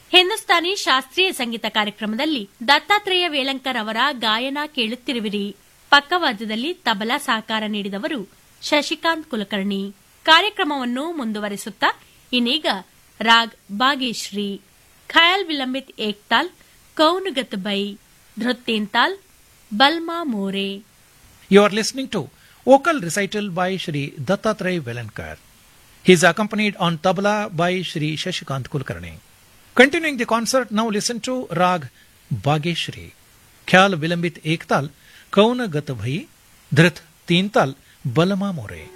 ಹಿಂದೂಸ್ತಾನಿ ಶಾಸ್ತ್ರೀಯ ಸಂಗೀತ ಕಾರ್ಯಕ್ರಮದಲ್ಲಿ ದತ್ತಾತ್ರೇಯ ವೇಲಂಕರ್ ಅವರ ಗಾಯನ ಕೇಳುತ್ತಿರುವಿರಿ. ಪಕ್ಕವಾದ್ಯದಲ್ಲಿ ತಬಲಾ ಸಹಕಾರ ನೀಡಿದವರು ಶಶಿಕಾಂತ್ ಕುಲಕರ್ಣಿ. ಕಾರ್ಯಕ್ರಮವನ್ನು ಮುಂದುವರಿಸುತ್ತಾ ಇನ್ನೀಗ raag ಬಾಗೇಶ್ರೀ, khayal vilambit Ektaal, ಕೌನುಗತ್ by, ಧೃತ್ತೇಂತಾಲ್, ಬಲ್ಮಾ More. You are listening to vocal recital by Shri Dattatreya Velankar. He is accompanied on tabla by Shri Shashikant Kulkarni. Continuing the concert, now listen to Rag Bageshri, Khyal Vilambit Ektal, Kauna Gat Bhai, Dhrit Teental, Balama More.